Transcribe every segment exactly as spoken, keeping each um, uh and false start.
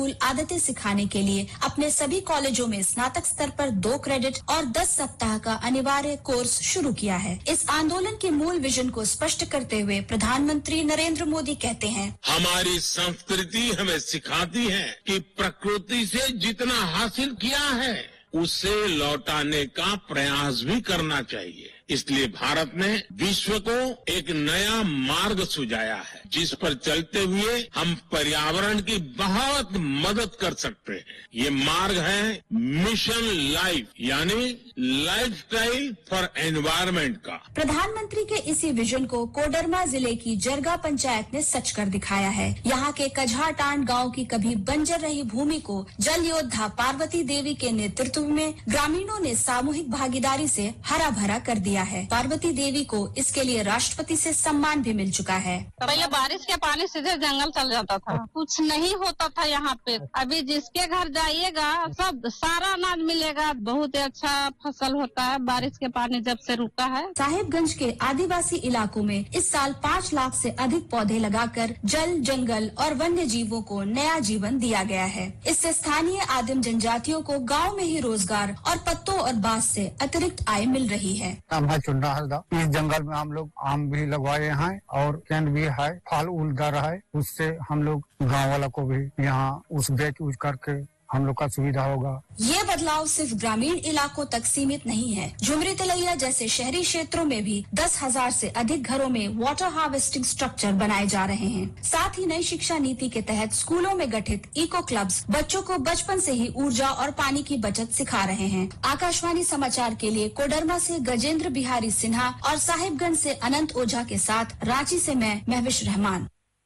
अनुकूल आदतें सिखाने के लिए अपने सभी कॉलेजों में स्नातक स्तर पर दो क्रेडिट और दस सप्ताह का अनिवार्य कोर्स शुरू किया है। इस आंदोलन के मूल विजन को स्पष्ट करते हुए प्रधानमंत्री नरेंद्र मोदी कहते हैं, हमारी संस्कृति हमें सिखाती है कि प्रकृति से जितना हासिल किया है उसे लौटाने का प्रयास भी करना चाहिए। इसलिए भारत ने विश्व को एक नया मार्ग सुझाया है जिस पर चलते हुए हम पर्यावरण की बहुत मदद कर सकते हैं। ये मार्ग है मिशन लाइफ, यानी लाइफस्टाइल फॉर एनवायरनमेंट का। प्रधानमंत्री के इसी विजन को कोडरमा जिले की जरगा पंचायत ने सच कर दिखाया है। यहाँ के कझाटांड गांव की कभी बंजर रही भूमि को जल योद्धा पार्वती देवी के नेतृत्व में ग्रामीणों ने सामूहिक भागीदारी से हरा भरा कर दिया है। पार्वती देवी को इसके लिए राष्ट्रपति से सम्मान भी मिल चुका है। पहले बारिश के पानी सीधे जंगल चल जाता था, कुछ नहीं होता था यहाँ पे। अभी जिसके घर जाइएगा सब सारा अनाज मिलेगा, बहुत अच्छा फसल होता है बारिश के पानी जब से रुका है। साहिबगंज के आदिवासी इलाकों में इस साल पाँच लाख से अधिक पौधे लगाकर जल, जंगल और वन्य जीवों को नया जीवन दिया गया है। इससे स्थानीय आदिम जनजातियों को गाँव में ही रोजगार और पत्तों और बांस से अतिरिक्त आय मिल रही है। चुन्ना हरदा इस जंगल में हम लोग आम भी लगवाए हैं और कैंड भी है, फल उलदा रहा है। उससे हम लोग गाँव वाला को भी यहाँ उस बेच उच करके हम लोग का सुविधा होगा। ये बदलाव सिर्फ ग्रामीण इलाकों तक सीमित नहीं है। झुमरी तिलैया जैसे शहरी क्षेत्रों में भी दस हजार से अधिक घरों में वाटर हार्वेस्टिंग स्ट्रक्चर बनाए जा रहे हैं। साथ ही नई शिक्षा नीति के तहत स्कूलों में गठित इको क्लब्स बच्चों को बचपन से ही ऊर्जा और पानी की बचत सिखा रहे हैं। आकाशवाणी समाचार के लिए कोडरमा से गजेंद्र बिहारी सिन्हा और साहिबगंज से अनंत ओझा के साथ रांची से मैं महविश रहमान।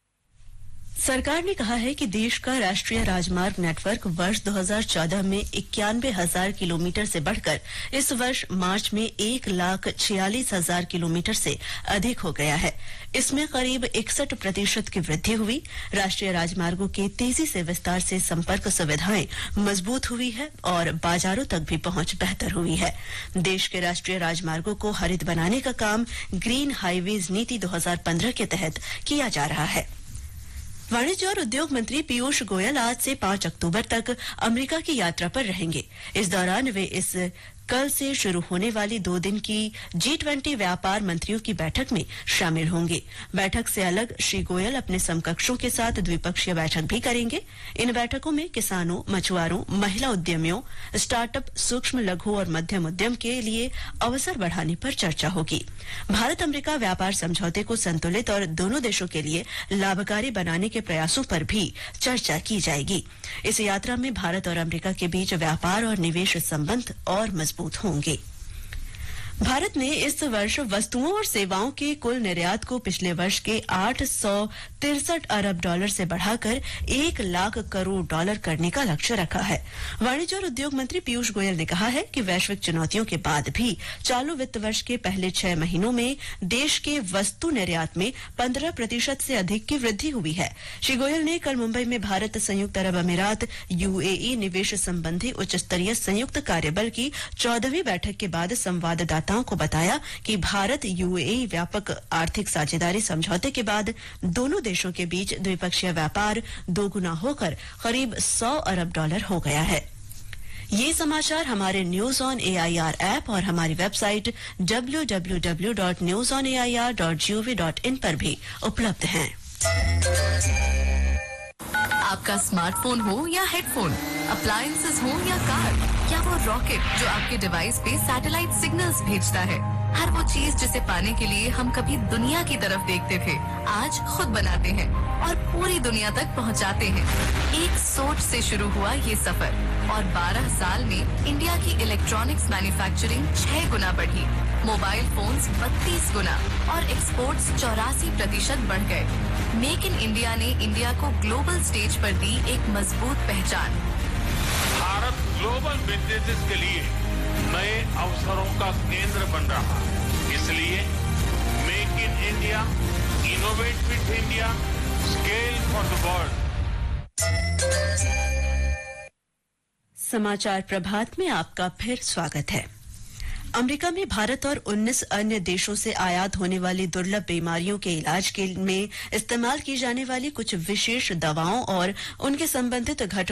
सरकार ने कहा है कि देश का राष्ट्रीय राजमार्ग नेटवर्क वर्ष दो हज़ार चौदह में इक्यानवे हजार किलोमीटर से बढ़कर इस वर्ष मार्च में एक लाख छियालीस हजार किलोमीटर से अधिक हो गया है। इसमें करीब इकसठ प्रतिशत की वृद्धि हुई। राष्ट्रीय राजमार्गों के तेजी से विस्तार से संपर्क सुविधाएं मजबूत हुई है और बाजारों तक भी पहुंच बेहतर हुई है। देश के राष्ट्रीय राजमार्गों को हरित बनाने का काम ग्रीन हाईवेज नीति दो हज़ार पंद्रह के तहत किया जा रहा है। वाणिज्य और उद्योग मंत्री पीयूष गोयल आज से पाँच अक्टूबर तक अमेरिका की यात्रा पर रहेंगे। इस दौरान वे इस कल से शुरू होने वाली दो दिन की जी ट्वेंटी व्यापार मंत्रियों की बैठक में शामिल होंगे। बैठक से अलग श्री गोयल अपने समकक्षों के साथ द्विपक्षीय बैठक भी करेंगे। इन बैठकों में किसानों, मछुआरों, महिला उद्यमियों, स्टार्टअप, सूक्ष्म, लघु और मध्यम उद्यम के लिए अवसर बढ़ाने पर चर्चा होगी। भारत अमेरिका व्यापार समझौते को संतुलित और दोनों देशों के लिए लाभकारी बनाने के प्रयासों पर भी चर्चा की जाएगी। इस यात्रा में भारत और अमेरिका के बीच व्यापार और निवेश संबंध और मजबूत होंगे। भारत ने इस वर्ष वस्तुओं और सेवाओं के कुल निर्यात को पिछले वर्ष के आठ सौ तिरसठ अरब डॉलर से बढ़ाकर एक लाख करोड़ डॉलर करने का लक्ष्य रखा है। वाणिज्य और उद्योग मंत्री पीयूष गोयल ने कहा है कि वैश्विक चुनौतियों के बाद भी चालू वित्त वर्ष के पहले छह महीनों में देश के वस्तु निर्यात में पंद्रह प्रतिशत से अधिक की वृद्धि हुई है। श्री गोयल ने कल मुंबई में भारत संयुक्त अरब अमीरात यूएई निवेश संबंधी उच्च स्तरीय संयुक्त कार्यबल की चौदहवीं बैठक के बाद संवाददाताओं को बताया कि भारत यूएई व्यापक आर्थिक साझेदारी समझौते के बाद दोनों देशों के बीच द्विपक्षीय व्यापार दोगुना होकर करीब सौ अरब डॉलर हो गया है। ये समाचार हमारे न्यूज ऑन एआईआर ऐप और हमारी website W W W dot news on A I R dot G O V dot in पर भी उपलब्ध हैं। आपका स्मार्टफोन हो या हेडफोन, अप्लायंसेस हो या कार, या वो रॉकेट जो आपके डिवाइस पे सैटेलाइट सिग्नल्स भेजता है, हर वो चीज जिसे पाने के लिए हम कभी दुनिया की तरफ देखते थे, आज खुद बनाते हैं और पूरी दुनिया तक पहुंचाते हैं। एक सोच से शुरू हुआ ये सफर और बारह साल में इंडिया की इलेक्ट्रॉनिक्स मैन्युफैक्चरिंग छह गुना बढ़ी, मोबाइल फोन्स बत्तीस गुना और एक्सपोर्ट्स चौरासी प्रतिशत बढ़ गए। मेक इन इंडिया ने इंडिया को ग्लोबल स्टेज पर दी एक मजबूत पहचान। भारत ग्लोबल बिजनेसेस के लिए नए अवसरों का केंद्र बन रहा है। इसलिए make in India, innovate with India, scale for the world. समाचार प्रभात में आपका फिर स्वागत है। अमेरिका में भारत और उन्नीस अन्य देशों से आयात होने वाली दुर्लभ बीमारियों के इलाज के में इस्तेमाल की जाने वाली कुछ विशेष दवाओं और उनके संबंधित घटकों